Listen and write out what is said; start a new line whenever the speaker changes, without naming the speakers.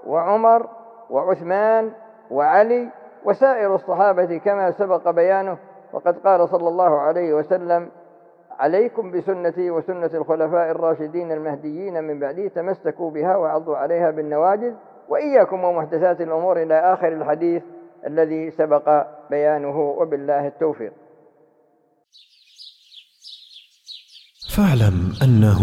وعمر وعثمان وعلي وسائر الصحابة كما سبق بيانه. وقد قال صلى الله عليه وسلم: عليكم بسنتي وسنة الخلفاء الراشدين المهديين من بعدي، تمسكوا بها وعضوا عليها بالنواجذ، وإياكم ومحدثات الأمور، إلى آخر الحديث الذي سبق بيانه، وبالله التوفيق.
فاعلم أنه